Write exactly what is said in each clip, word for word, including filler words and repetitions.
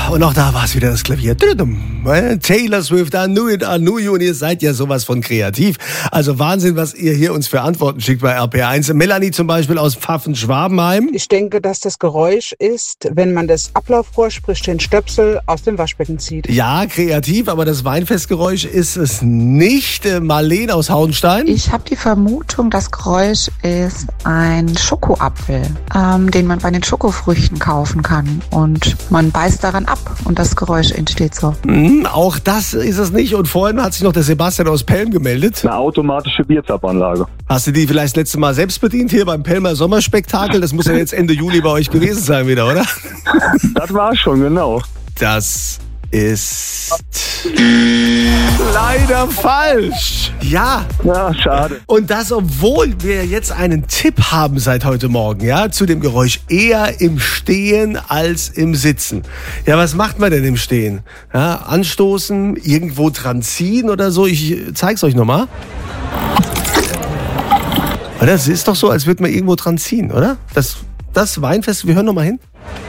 und auch da war es wieder das Klavier. Taylor Swift, I knew it, I knew you. Und ihr seid ja sowas von kreativ. Also Wahnsinn, was ihr hier uns für Antworten schickt bei R P eins. Melanie zum Beispiel aus Pfaffen-Schwabenheim. Ich denke, dass das Geräusch ist, wenn man das Ablaufrohr, sprich den Stöpsel, aus dem Waschbecken zieht. Ja, kreativ, aber das Weinfestgeräusch ist es nicht. Marlene aus Hauenstein. Ich habe die Vermutung, das Geräusch ist ein Schokoapfel, ähm, den man bei den Schokofrüchten kaufen kann. Und man beißt daran ab und das Geräusch entsteht so. Mhm, auch das ist es nicht. Und vorhin hat sich noch der Sebastian aus Pelm gemeldet. Eine automatische Bierzapfanlage. Hast du die vielleicht das letzte Mal selbst bedient hier beim Pelmer Sommerspektakel? Das muss ja jetzt Ende Juli bei euch gewesen sein wieder, oder? Das war schon, genau. Das ist leider falsch. Ja. Ja, schade. Und das, obwohl wir jetzt einen Tipp haben seit heute Morgen, ja, zu dem Geräusch eher im Stehen als im Sitzen. Ja, was macht man denn im Stehen? Ja, anstoßen, irgendwo dran ziehen oder so? Ich zeig's euch nochmal. Das ist doch so, als würde man irgendwo dran ziehen, oder? Das, das Weinfest, wir hören nochmal hin.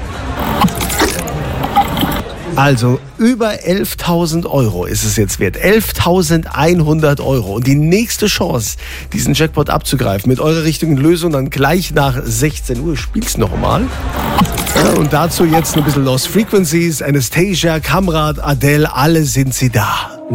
Also über elftausend Euro ist es jetzt wert. elftausendeinhundert Euro. Und die nächste Chance, diesen Jackpot abzugreifen mit eurer richtigen Lösung, dann gleich nach sechzehn Uhr. Spiel's noch mal. Ja, und dazu jetzt ein bisschen Lost Frequencies, Anastasia, Kamrat, Adele, alle sind sie da.